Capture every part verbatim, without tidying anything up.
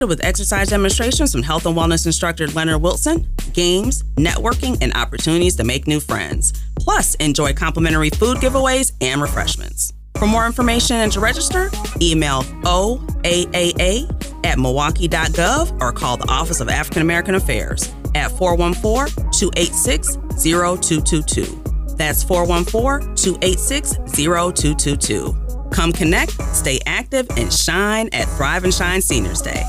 with exercise demonstrations from health and wellness instructor Leonard Wilson, games, networking, and opportunities to make new friends. Plus, enjoy complimentary food giveaways and refreshments. For more information and to register, email O A A A at milwaukee dot gov or call the Office of African American Affairs at four one four, two eight six, zero two two two. That's four one four, two eight six, zero two two two. Come connect, stay active, and shine at Thrive and Shine Seniors Day.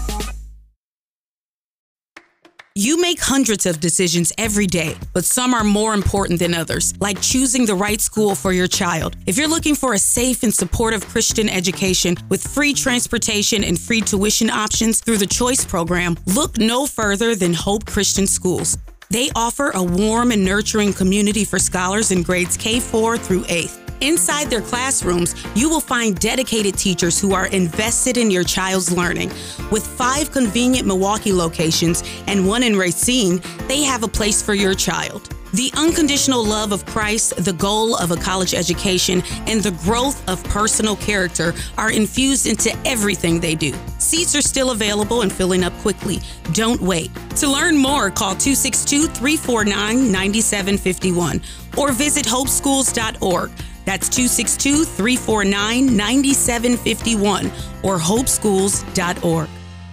You make hundreds of decisions every day, but some are more important than others, like choosing the right school for your child. If you're looking for a safe and supportive Christian education with free transportation and free tuition options through the Choice program, look no further than Hope Christian Schools. They offer a warm and nurturing community for scholars in grades K four through eighth. Inside their classrooms, you will find dedicated teachers who are invested in your child's learning. With five convenient Milwaukee locations and one in Racine, they have a place for your child. The unconditional love of Christ, the goal of a college education, and the growth of personal character are infused into everything they do. Seats are still available and filling up quickly. Don't wait. To learn more, call two six two, three four nine, nine seven five one or visit hope schools dot org. That's two six two, three four nine, nine seven five one or hope schools dot org.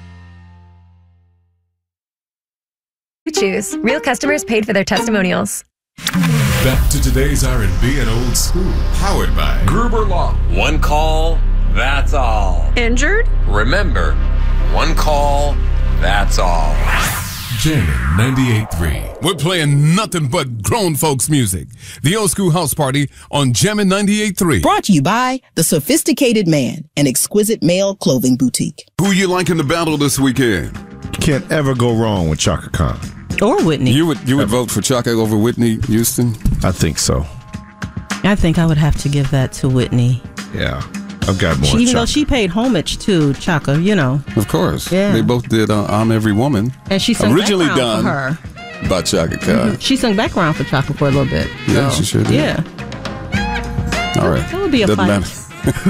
Choose. Real customers paid for their testimonials. Back to today's R and B and old school. Powered by Gruber Law. One call, that's all. Injured? Remember, one call, that's all. Jammin' ninety-eight point three. We're playing nothing but grown folks music. The Old School House Party on Jammin' ninety-eight point three. Brought to you by The Sophisticated Man, an exquisite male clothing boutique. Who you like in the battle this weekend? Can't ever go wrong with Chaka Khan. Or Whitney. You would you would vote for Chaka over Whitney Houston? I think so. I think I would have to give that to Whitney. Yeah. I've got more. She, even Chaka. though she paid homage to Chaka, you know. Of course. Yeah. They both did uh, I'm Every Woman. And she sung originally background done for her. by Chaka Khan. Mm-hmm. She sung background for Chaka for a little bit. Yeah, so, she sure did. Yeah. All right. That would be a Doesn't fight.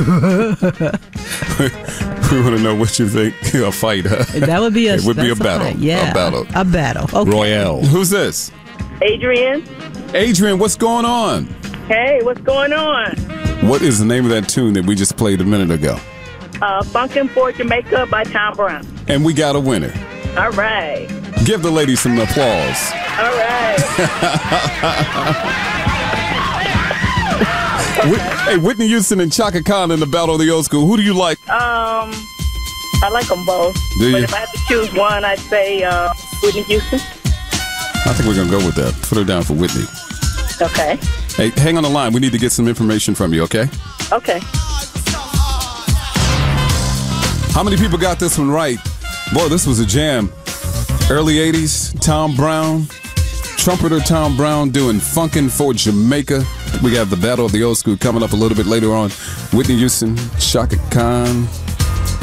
We want to know what you think. A fight, huh? That would be a, it would be a that's battle. fight. Yeah. A battle. A battle. Okay. Royale. Who's this? Adrian. Adrian, what's going on? Hey, what's going on? What is the name of that tune that we just played a minute ago? Uh, Funkin' for Jamaica by Tom Brown. And we got a winner. All right. Give the ladies some applause. All right. Hey, Whitney Houston and Chaka Khan in the battle of the old school. Who do you like? Um, I like them both. Do but you? if I had to choose one, I'd say uh, Whitney Houston. I think we're going to go with that. Put her down for Whitney. Okay. Hey, hang on the line. We need to get some information from you, okay? Okay. How many people got this one right? Boy, this was a jam. Early eighties, Tom Brown, trumpeter Tom Brown doing Funkin' for Jamaica. We got the Battle of the Old School coming up a little bit later on. Whitney Houston, Chaka Khan,